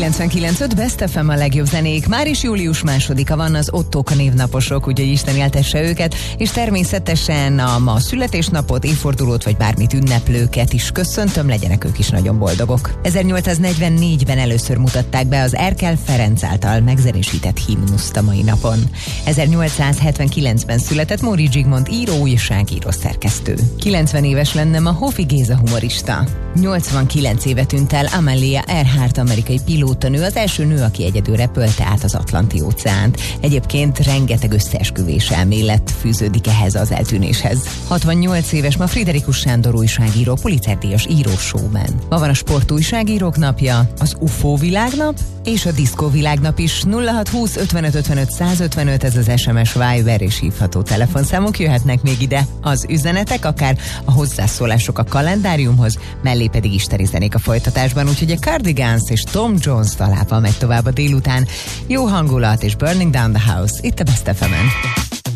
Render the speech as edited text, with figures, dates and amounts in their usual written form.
99.5 Best FM a legjobb zenék. Már is július 2-a van, az Ottóka névnaposok, úgyhogy Isten éltesse őket, és természetesen a ma születésnapot, évfordulót vagy bármit ünneplőket is köszöntöm, legyenek ők is nagyon boldogok. 1844-ben először mutatták be az Erkel Ferenc által megzenésített himnuszt a mai napon. 1879-ben született Móricz Zsigmond író, újságíró, szerkesztő. 90 éves lenne ma Hofi Géza humorista. 89 éve tűnt el Amelia Earhart, amerikai pilótanő, az első nő, aki egyedül repülte át az Atlanti-óceánt. Egyébként rengeteg összeesküvés elmélet fűződik ehhez az eltűnéshez. 68 éves ma Friderikus Sándor újságíró, Pulitzer-díjas író, showman. Ma van a sportújságírók napja, az UFO világnap és a diszkó világnap is. 0620 55 55 155, ez az SMS, Viber és hívható telefonszámok, jöhetnek még ide az üzenetek, akár a hozzászólások a kalendáriumhoz, mellé pedig isteni zenék a folytatásban, úgyhogy a Cardigans és Tom Jones dalával megy tovább a délután. Jó hangulat és Burning Down the House itt a Best FM-en.